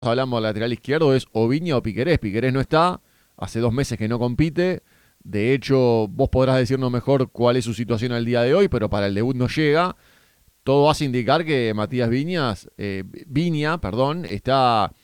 hablamos del lateral izquierdo es o Viña o Piquerés. Piquerés no está, hace 2 meses que no compite. De hecho, vos podrás decirnos mejor cuál es su situación al día de hoy, pero para el debut no llega. Todo hace indicar que Matías Viña, perdón, está